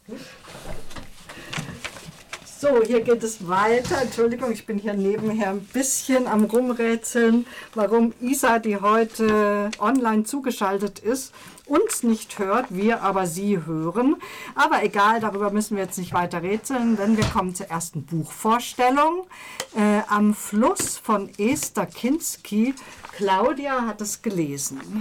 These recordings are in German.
So, hier geht es weiter. Entschuldigung, ich bin hier nebenher ein bisschen am Rumrätseln, warum Isa, die heute online zugeschaltet ist, uns nicht hört, wir aber sie hören. Aber egal, darüber müssen wir jetzt nicht weiter rätseln, denn wir kommen zur ersten Buchvorstellung. Am Fluss von Esther Kinsky. Claudia hat es gelesen.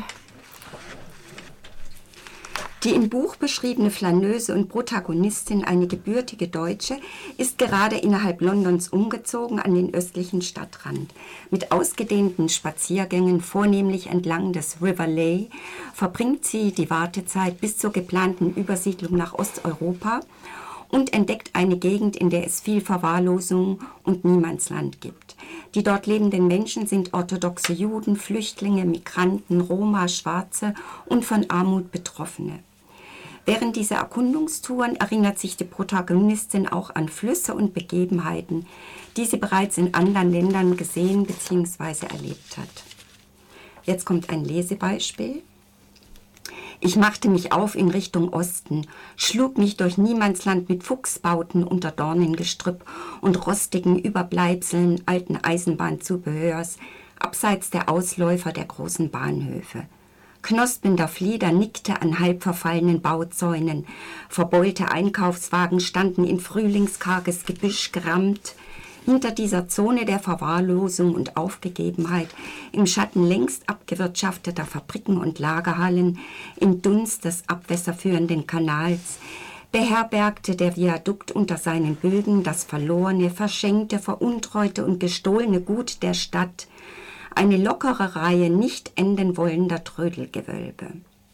Die im Buch beschriebene Flaneuse und Protagonistin, eine gebürtige Deutsche, ist gerade innerhalb Londons umgezogen an den östlichen Stadtrand. Mit ausgedehnten Spaziergängen, vornehmlich entlang des River Lea, verbringt sie die Wartezeit bis zur geplanten Übersiedlung nach Osteuropa und entdeckt eine Gegend, in der es viel Verwahrlosung und Niemandsland gibt. Die dort lebenden Menschen sind orthodoxe Juden, Flüchtlinge, Migranten, Roma, Schwarze und von Armut Betroffene. Während dieser Erkundungstouren erinnert sich die Protagonistin auch an Flüsse und Begebenheiten, die sie bereits in anderen Ländern gesehen bzw. erlebt hat. Jetzt kommt ein Lesebeispiel. Ich machte mich auf in Richtung Osten, schlug mich durch Niemandsland mit Fuchsbauten unter Dornengestrüpp und rostigen Überbleibseln alten Eisenbahnzubehörs, abseits der Ausläufer der großen Bahnhöfe. Knospender Flieder nickte an halb verfallenen Bauzäunen, verbeulte Einkaufswagen standen in frühlingskarges Gebüsch gerammt. Hinter dieser Zone der Verwahrlosung und Aufgegebenheit, im Schatten längst abgewirtschafteter Fabriken und Lagerhallen, im Dunst des abwässerführenden Kanals, beherbergte der Viadukt unter seinen Bögen das verlorene, verschenkte, veruntreute und gestohlene Gut der Stadt, eine lockere Reihe nicht enden wollender Trödelgewölbe.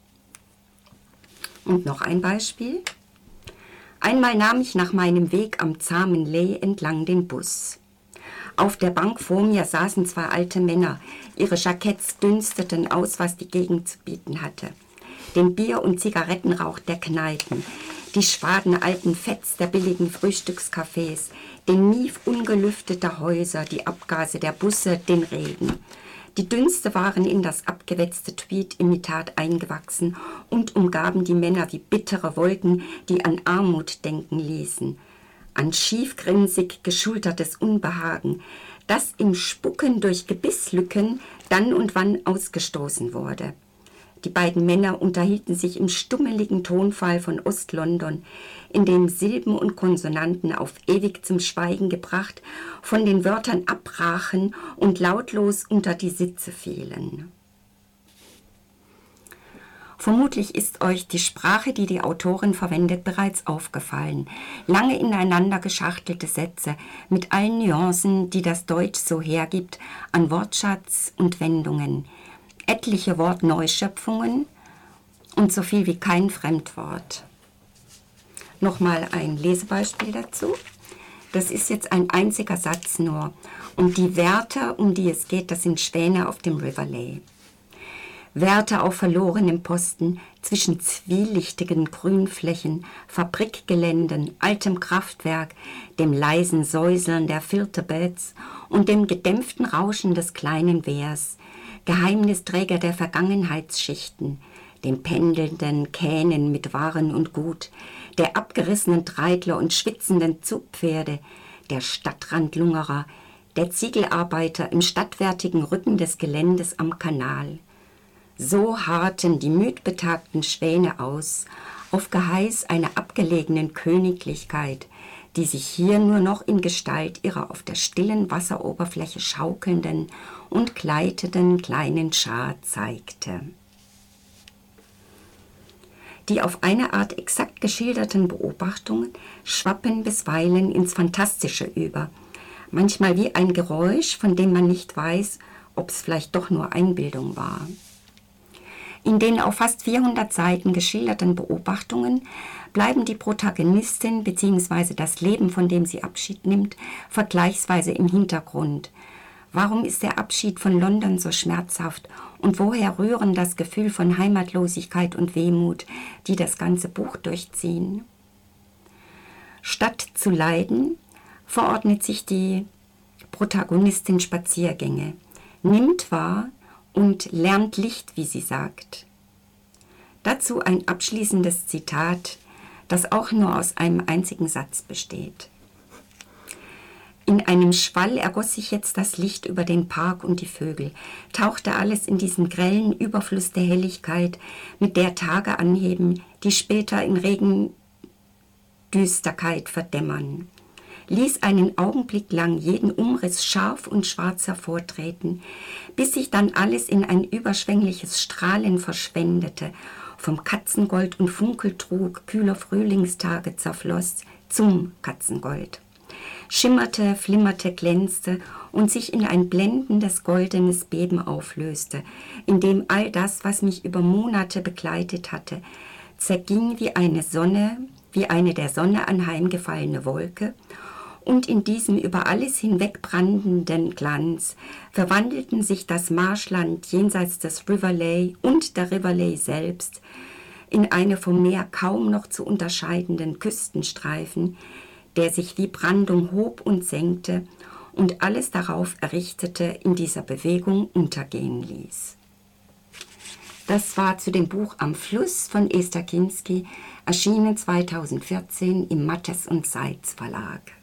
Und noch ein Beispiel. Einmal nahm ich nach meinem Weg am zahmen Lea entlang den Bus. Auf der Bank vor mir saßen zwei alte Männer. Ihre Jacketts dünsteten aus, was die Gegend zu bieten hatte. Den Bier- und Zigarettenrauch der Kneipen, die schwaden alten Fetts der billigen Frühstückscafés, den Mief ungelüfteter Häuser, die Abgase der Busse, den Regen. Die Dünste waren in das abgewetzte Tweed-Imitat eingewachsen und umgaben die Männer wie bittere Wolken, die an Armut denken ließen. An schiefgrinsig geschultertes Unbehagen, das im Spucken durch Gebisslücken dann und wann ausgestoßen wurde. Die beiden Männer unterhielten sich im stummeligen Tonfall von Ost-London, in dem Silben und Konsonanten auf ewig zum Schweigen gebracht, von den Wörtern abbrachen und lautlos unter die Sitze fielen. Vermutlich ist euch die Sprache, die die Autorin verwendet, bereits aufgefallen. Lange ineinander geschachtelte Sätze mit allen Nuancen, die das Deutsch so hergibt, an Wortschatz und Wendungen. Etliche Wortneuschöpfungen und so viel wie kein Fremdwort. Nochmal ein Lesebeispiel dazu. Das ist jetzt ein einziger Satz nur. Und die Wärter, um die es geht, das sind Schwäne auf dem River Lea. Wärter auf verlorenem Posten zwischen zwielichtigen Grünflächen, Fabrikgeländen, altem Kraftwerk, dem leisen Säuseln der Filterbeds und dem gedämpften Rauschen des kleinen Wehrs, Geheimnisträger der Vergangenheitsschichten, dem pendelnden Kähnen mit Waren und Gut, der abgerissenen Treidler und schwitzenden Zugpferde, der Stadtrandlungerer, der Ziegelarbeiter im stadtwärtigen Rücken des Geländes am Kanal. So harrten die müdbetagten Schwäne aus, auf Geheiß einer abgelegenen Königlichkeit, die sich hier nur noch in Gestalt ihrer auf der stillen Wasseroberfläche schaukelnden und gleitenden kleinen Schar zeigte. Die auf eine Art exakt geschilderten Beobachtungen schwappen bisweilen ins Fantastische über, manchmal wie ein Geräusch, von dem man nicht weiß, ob es vielleicht doch nur Einbildung war. In den auf fast 400 Seiten geschilderten Beobachtungen bleiben die Protagonistin bzw. das Leben, von dem sie Abschied nimmt, vergleichsweise im Hintergrund. Warum ist der Abschied von London so schmerzhaft und woher rühren das Gefühl von Heimatlosigkeit und Wehmut, die das ganze Buch durchziehen? Statt zu leiden, verordnet sich die Protagonistin Spaziergänge, nimmt wahr und lernt Licht, wie sie sagt. Dazu ein abschließendes Zitat, das auch nur aus einem einzigen Satz besteht. In einem Schwall ergoss sich jetzt das Licht über den Park und die Vögel, tauchte alles in diesen grellen Überfluss der Helligkeit, mit der Tage anheben, die später in Regendüsterkeit verdämmern, ließ einen Augenblick lang jeden Umriss scharf und schwarz hervortreten, bis sich dann alles in ein überschwängliches Strahlen verschwendete, vom Katzengold und Funkeltrug kühler Frühlingstage zerfloss zum Katzengold. Schimmerte, flimmerte, glänzte und sich in ein blendendes goldenes Beben auflöste, in dem all das, was mich über Monate begleitet hatte, zerging wie eine der Sonne anheimgefallene Wolke, und in diesem über alles hinweg brandenden Glanz verwandelten sich das Marschland jenseits des Riverlea und der Riverlea selbst in eine vom Meer kaum noch zu unterscheidenden Küstenstreifen, der sich wie Brandung hob und senkte und alles darauf Errichtete in dieser Bewegung untergehen ließ. Das war zu dem Buch Am Fluss von Esther Kinsky, erschienen 2014 im Matthes und Seitz Verlag.